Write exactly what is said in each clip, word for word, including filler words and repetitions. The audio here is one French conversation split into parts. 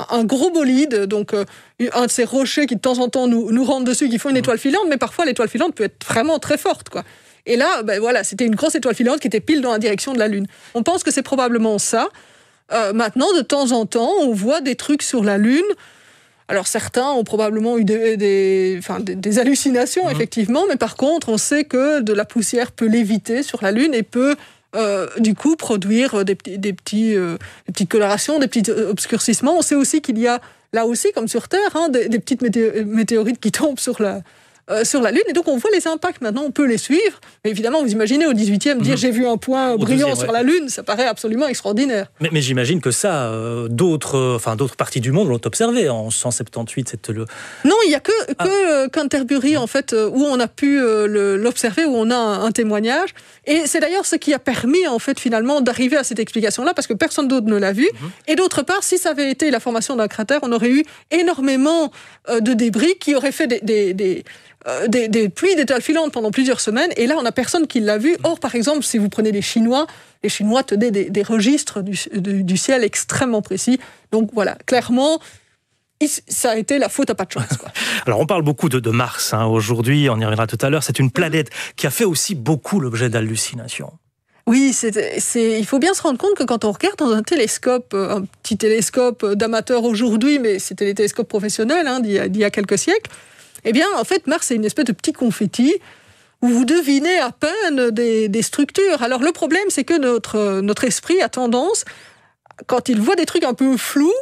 un gros bolide, donc euh, un de ces rochers qui de temps en temps nous, nous rentrent dessus, qui font une étoile filante, mais parfois l'étoile filante peut être vraiment très forte, quoi. Et là, ben voilà, c'était une grosse étoile filante qui était pile dans la direction de la Lune. On pense que c'est probablement ça. Euh, maintenant, de temps en temps, on voit des trucs sur la Lune. Alors certains ont probablement eu des, des, enfin, des, des hallucinations, mmh. effectivement, mais par contre, on sait que de la poussière peut léviter sur la Lune et peut, euh, du coup, produire des, des, petits, euh, des petites colorations, des petits obscurcissements. On sait aussi qu'il y a, là aussi, comme sur Terre, hein, des, des petites mété- météorites qui tombent sur la... Euh, sur la Lune, et donc on voit les impacts maintenant, on peut les suivre. Mais évidemment, vous imaginez au dix-huitième dire mmh. j'ai vu un point brillant sur ouais. la Lune, ça paraît absolument extraordinaire. Mais, mais j'imagine que ça, euh, d'autres, euh, enfin, d'autres parties du monde l'ont observé en cent soixante-dix-huit. Cette, le... Non, il n'y a que, ah. que euh, Canterbury, en fait, euh, où on a pu euh, le, l'observer, où on a un, un témoignage. Et c'est d'ailleurs ce qui a permis, en fait, finalement, d'arriver à cette explication-là, parce que personne d'autre ne l'a vu. Mmh. Et d'autre part, si ça avait été la formation d'un cratère, on aurait eu énormément euh, de débris qui auraient fait des... des, des Euh, des, des pluies d'étoiles filantes pendant plusieurs semaines, et là on n'a personne qui l'a vu. Or, par exemple, si vous prenez les Chinois, les Chinois tenaient des, des registres du, du, du ciel extrêmement précis. Donc voilà, clairement, ça a été la faute à pas de chance, quoi. Alors on parle beaucoup de, de Mars hein, aujourd'hui, on y reviendra tout à l'heure. C'est une planète qui a fait aussi beaucoup l'objet d'hallucinations. Oui, c'est, c'est, il faut bien se rendre compte que quand on regarde dans un télescope, un petit télescope d'amateur aujourd'hui, mais c'était les télescopes professionnels hein, d'il y a, d'il y a quelques siècles, eh bien, en fait, Mars, c'est une espèce de petit confetti où vous devinez à peine des, des structures. Alors, le problème, c'est que notre, notre esprit a tendance, quand il voit des trucs un peu flous,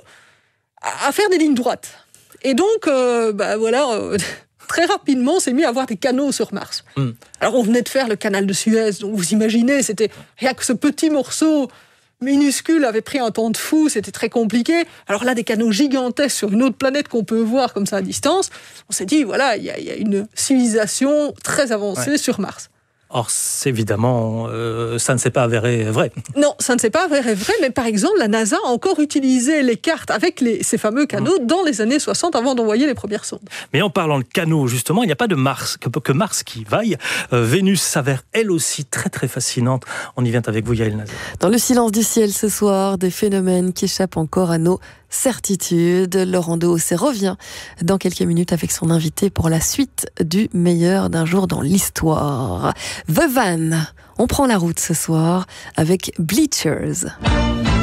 à faire des lignes droites. Et donc, euh, bah, voilà, euh, très rapidement, on s'est mis à avoir des canaux sur Mars. Mm. Alors, on venait de faire le canal de Suez, donc vous imaginez, c'était rien que ce petit morceau minuscule avait pris un temps de fou, c'était très compliqué. Alors là, des canaux gigantesques sur une autre planète qu'on peut voir comme ça à distance, on s'est dit, voilà, il y, y a une civilisation très avancée ouais. sur Mars. Or, c'est évidemment, euh, ça ne s'est pas avéré vrai. Non, ça ne s'est pas avéré vrai, mais par exemple, la NASA a encore utilisé les cartes avec les, ces fameux canaux mmh. dans les années soixante avant d'envoyer les premières sondes. Mais en parlant de canaux, justement, il n'y a pas de Mars, que, que Mars qui vaille. Euh, Vénus s'avère elle aussi très très fascinante. On y vient avec vous, Yael Nazar. Dans le silence du ciel ce soir, des phénomènes qui échappent encore à nos certitudes. Laurent Dehausset revient dans quelques minutes avec son invité pour la suite du meilleur d'un jour dans l'histoire. The Van, on prend la route ce soir avec Bleachers.